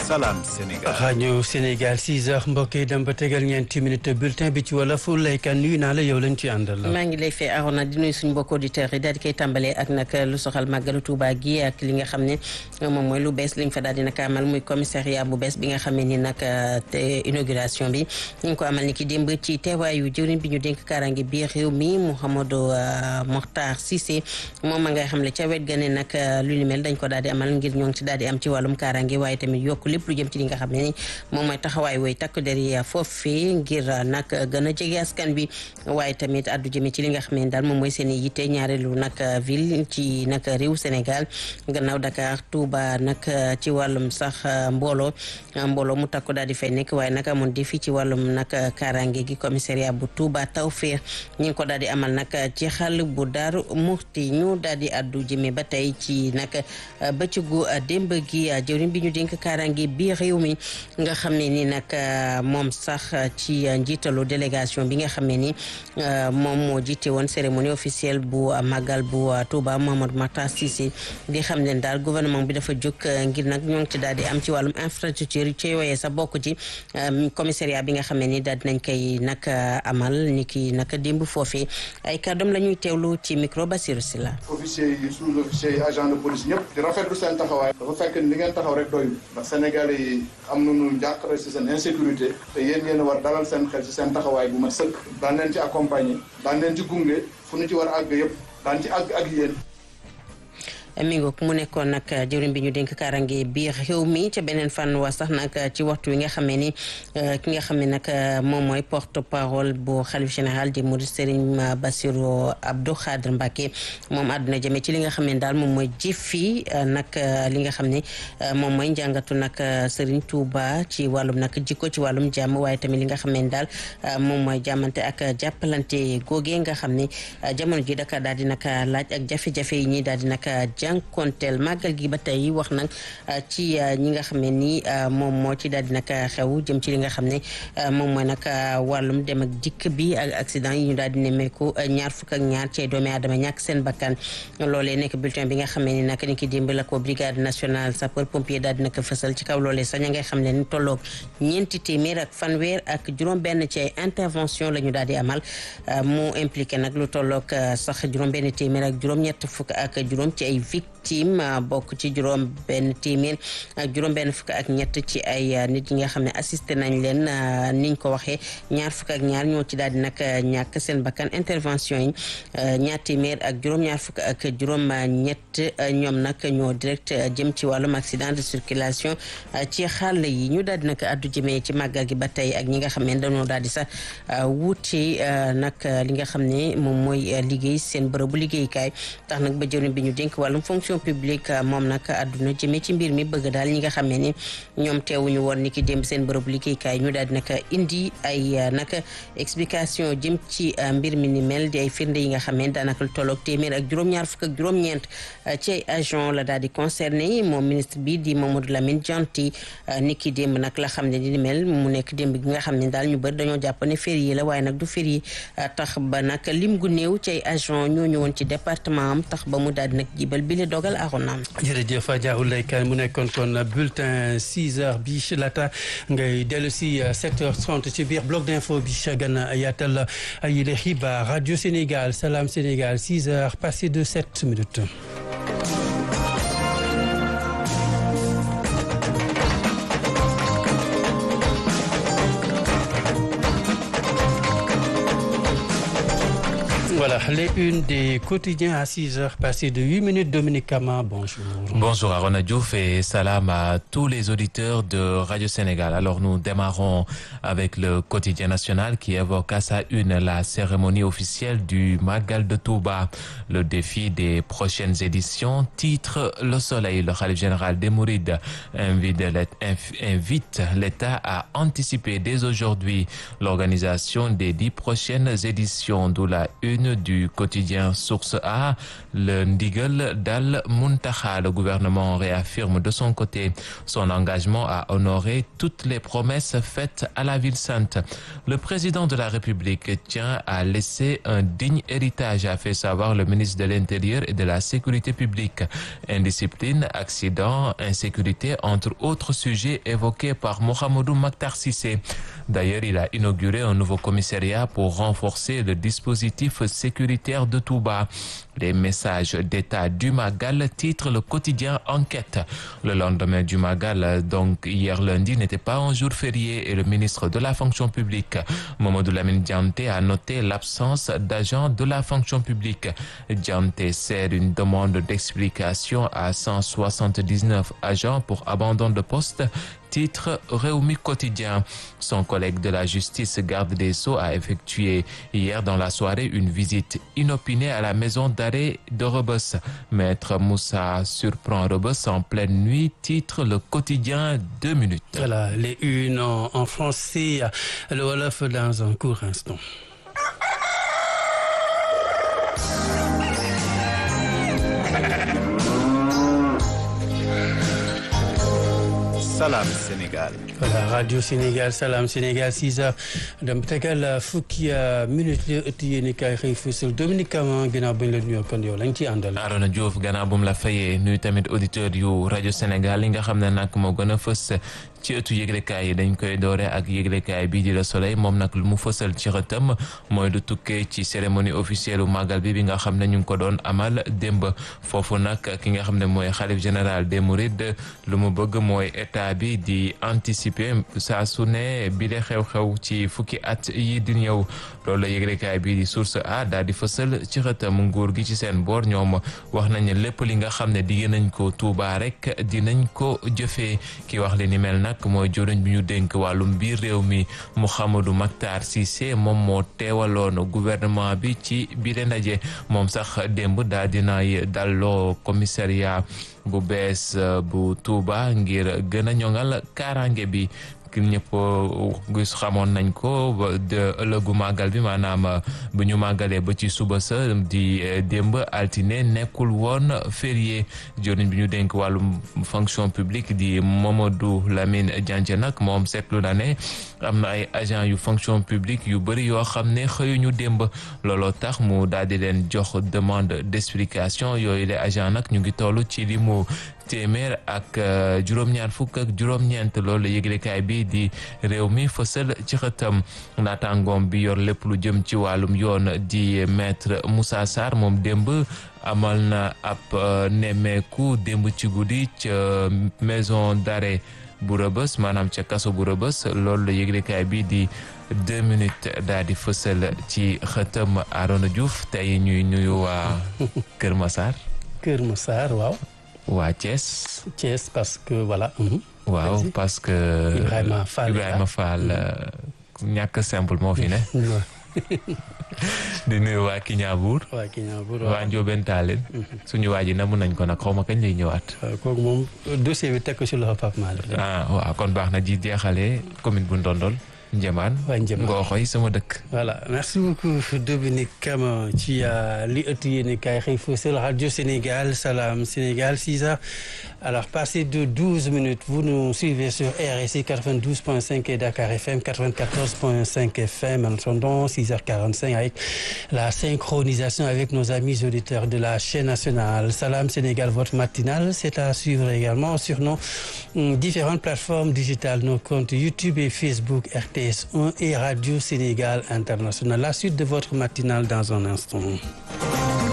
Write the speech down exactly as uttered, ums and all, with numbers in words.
Salam Sénégal. rajo Sénégal six heures mbokk yi dem ba tegal ñeenti minutes bulletin bi ci wolof laykan nuyu naa la yow lañ ci àndal. maa ngi lay fay Arona di nuyu suñu mbokk auditeurs yi daal di koy tàmbalee ak nag lu soxal màggalu Touba gi ak li nga xam ne moom mooy lu bees liñ fa daal di nag amal muy commissariat bu bees bi nga xam ne ni nag te inauguration bi ñu ngi ko amal ni ki démb ci teewaayu jëwriñ bi ñu dénk kaaraange bi réew mi Mouhamadou Mokhtar Cissé moom ma ngay xam ne ca wet ga ne nag lu ni mel dañ ko daal di amal ngir ñoo ngi ci daal di am ci wàllum kaaraange waaye tamit yokk lépp lu jëm ci li nga xam ne ni moom mooy taxawaay wooy takk der yi foofee ngir nag gën a jege askan bi waaye tamit addu jëme ci li nga xam ne daal moom mooy seen i yitte ñaareelu nag ville ci nag réew Sénégal gannaaw Dakar Touba nag ci wàllum sax mbooloo mbooloo mu takku daal di fay nekk waaye nag amoon defi ci wàllum nag kaaraange gi commissariat bu Touba Tawfeex ñu ngi ko daal di amal nag ci xàll bu Daaru Muxti ñu daal di addu jëme ba tey ci nag bëccëgu démb gi jëwriñ bi ñu dénk kaaraange bi réew mi nga xam ne ni nag moom sax ci njiitalu délégation bi nga xam ne ni moom moo jiite woon cérémonie officielle bu màggal bu Touba Mouhamadou Makhtar Cissé di xam ne daal gouvernement bi dafa jóg ngir nag ñoo ngi ci daal di am ci wàllum infrastructure ci yooyee sa bokk ci commissariat bi nga xam ne ni daal dinañ koy nag amal ni ki nag démb foofee ay kàddoom la ñuy teewlu ci micro Bassirou Sylla. officiers yi sous-officiers yi agent de police ñëpp di rafetlu seen taxawaay dafa fekk ni li ngeen taxaw rek doy ndax Sénégalais yi am nañu jàqare ci seen insécurité te yéen yéen a war dalal seen xel ci seen taxawaay bu mat sëkk daan leen ci accompagner daan leen ci gunge fu ñu ci war a àgg yëpp daan ci àgg ak yéen. mi ngoog mu nekkoon nag jëwriñ bi ñu dénk kaaraange biir réew mi ca beneen fànn wa sax nag ci waxtu wi nga xamee ni ki nga xam ne nag moom mooy porte parole bu xalif général di Mouride Serigne Bassirou Abdou Khadre Mbacké moom àdduna jëmee ci li nga xam ne daal moom mooy jëfi nag li nga xam ne moom mooy njàngatu nag Serigne Touba ci wàllum nag jikko ci wàllum jàmm waaye tamit li nga xam ne daal moom mooy jàmmante ak jàppalante googee nga xam ne jamono ji daka daal di nag laaj ak jafe-jafe yi ñi daal di nag jànkonteel màggal gi ba tey wax nag ci ñi nga xam ne ni moom moo ci daal di nag xew jëm ci li nga xam ne moom mooy nag wàllum dem ak dikk bi ak accident yi ñu daal di nemmeeku ñaar fukk ak ñaar ci doomi aadama ñàkk seen bakkan loolee nekk bulletin bi nga xam ne ni nag ni ki démb la ko brigade nationale sapeur pompier daal di nag fësal ci kaw loolee sax ña ngay xam ne ni tolloog ñeenti téeméer ak fanweer ak juróom benn ci ay intervention la ñu daal di amal mu impliqué nag lu tolloog sax juróom benn téeméer ak juróom ñett fukk ak juróom ci ay victime bokk ci juróom benn téeméer ak juróom benn fukk ak ñett ci ay nit yi nga xam ne assisté nañ leen niñ ko waxee ñaar fukk ak ñaar ñoo ci daal di nag ñàkk seen bakkan intervention yi ñaar téeméer ak juróom ñaar fukk ak juróom ñett ñoom nag ñoo direct jëm ci wàllum accident de circulation ci xàll yi ñu daal di nag addu jëmee ci màggal gi ba tey ak ñi nga xam ne dañoo daal di sax wuute nag li nga xam ne moom mooy liggéey seen bërëbu liggéeykaay tax nag ba jëriñ bi ñu dénk wàllum fonction publique moom nag àdduna jëmee ci mbir mi bëgg daal ñi nga xam ne ni ñoom teewuñu woon ni ki démb seen bërëbu liggéeykaay ñu daal di nag indi ay nag explication jëm ci mbir mi ni mel di ay firnde yi nga xam ne daanaka lu tolloog téeméer ak juróom-ñaar fukk ak juróom-ñeent ci ay agent la daal di concerné moom ministre bi di Mamadou Lamine Dianti ni ki démb nag la xam ne di mel mu nekk démb gi nga xam ne daal ñu bëri dañoo jàpp ne férié la waaye nag du férié tax ba nag lim gu néew ci ay agent ñoo ñëwoon ci département am tax ba mu daal di nag jibal bi la dogal axonaam. jërëjëf Adja Oulaye Kane mu nekkoon kon bulletin six heures bi laata ngay dellu si sept heures trente ci biir bloc d'info bi gana yaatal ay le xibaar radio Sénégal Salam Sénégal six heures passées de sept minutes. Voilà, les unes des quotidiens à six heures passées de huit minutes. Dominique Kama, bonjour. Bonjour Arona Diouf et salam à tous les auditeurs de Radio Sénégal. Alors nous démarrons avec le quotidien national qui évoque à sa une la cérémonie officielle du Magal de Touba. Le défi des prochaines éditions, titre Le Soleil. Le khalife général des Mourides invite l'État à anticiper dès aujourd'hui l'organisation des dix prochaines éditions, d'où la une du quotidien Source A, le ndigal dal Muntaxa. Le gouvernement réaffirme de son côté son engagement à honorer toutes les promesses faites à la ville sainte. Le président de la République tient à laisser un digne héritage, a fait savoir le ministre de l'Intérieur et de la Sécurité publique. Indiscipline, accident, insécurité, entre autres sujets évoqués par Mohamedou Maktar Cissé. D'ailleurs, il a inauguré un nouveau commissariat pour renforcer le dispositif sécuritaire de Touba. Les messages d'état du Magal, titre le quotidien Enquête. Le lendemain du Magal, donc hier lundi, n'était pas un jour férié et le ministre de la fonction publique, Mamadou Lamine Dianté, a noté l'absence d'agents de la fonction publique. Dianté sert une demande d'explication à cent soixante-dix-neuf agents pour abandon de poste. Titre Rewmi Quotidien. Son collègue de la justice, garde des Sceaux, a effectué hier dans la soirée une visite inopinée à la maison d'arrêt de Rebeuss. Maître Moussa surprend Rebeuss en pleine nuit. Titre le quotidien deux minutes. Voilà, les unes en, en français, le Wolof dans un court instant. Salam Sénégal. Voilà, Radio Sénégal, Salam Sénégal, six heures dem tegal fukki minutes li ëtt yéen kay xëy fësal Dominique Caman ginnaaw bañ la nuyoo kon yow lañ ci àndal. Arona Diouf gannaaw bu mu la fayee nuyu tamit auditeur yu Radio Sénégal yi nga xam ne nag moo gën a fës ci ëttu yëglekaay yi dañ koy doore ak yëglekaay bii di Le Soleil moom nag lu mu fësal ci xëtam mooy du tukkee ci cérémonie officielle u màggal bi bi nga xam ne ñu ngi ko doon amal démb foofu nag ki nga xam ne mooy xalif général des Mourides lu mu bëgg mooy état bi di anticiper saa su ne bi de xew-xew ci fukki at yi di ñëw loolu la yëglekaay bii di Source A daal di fësal ci xëtam nguur gi ci seen boor ñoom wax nañ lépp li nga xam ne digg nañ ko Tuuba rek dinañ ko jëfee ki wax li ni mel nag mooy joriñ bi ñu dénk wàllum biir réew mi Mouhamadou Maktar Cissé moom moo teewaloon gouvernement bi ci biir ndaje moom sax démb daal dinay dalloo commissariat bu bees bu Touba ngir gën a ñoŋal kaaraange bi ki ñëpp gis xamoon nañ ko de ëllëgu màggal bi maanaam bu ñu màggalee ba ci suba sa di démb altine nekkul woon férié joriñ bi ñu dénk wàllum fonction publique di Mamadou Lamine Dianté nag moom seetlu na ne am na ay agent yu fonction publique yu bëri yoo xam ne xëyuñu démb looloo tax mu daal di leen jox demande d'explication yooyu les agent nag ñu ngi toll ci li mu téeméer ak juróom-ñaar fukk ak juróom-ñeent loolu yëglekaay bi di réew mi fësal ci xëtam naataangoom bi yor lépp lu jëm ci wàllum yoon di maître Moussa Sarr moom démb amal na ab nemmeeku démb ci guddi ca maison d'arrêt bu Rebeuss maanaam ca kaso bu Rebeuss loolu la yëglekaay bi di deux minutes daal di fësal ci xëtam Arona Diouf tey ñuy nuyu waa Kër Massar. Kër Massar waaw. waa Thiès. Thiès parce que voilà. waaw parce que. Ibrahima Fall Ibrahima Fall ñàkk simple moo fi ne. di nuyu waa Kiñaabuur. waa Kiñaabuur waa Ndiobène Tallinn. suñu waa ji namu nañ ko nag xaw ma kañ lay ñëwaat. kooku moom dossier bi teg ko ci loxo Pape Malick. ah waaw kon baax na ji jeexalee commune bu Ndondol. Njëmaan Ngooxoy sama dëkk. Voilà, merci beaucoup Dominique Caman ci li ëtt yéen kay xëy fësal Radio Sénégal, Salam Sénégal, six heures. Alors, passé de douze minutes, vous nous suivez sur R S I quatre-vingt-douze point cinq et Dakar F M quatre-vingt-quatorze point cinq F M. En attendant, six heures quarante-cinq avec la synchronisation avec nos amis auditeurs de la chaîne nationale. Salam Sénégal, votre matinale, c'est à suivre également sur nos différentes plateformes digitales, nos comptes YouTube et Facebook, R T S un et Radio Sénégal International. La suite de votre matinale dans un instant.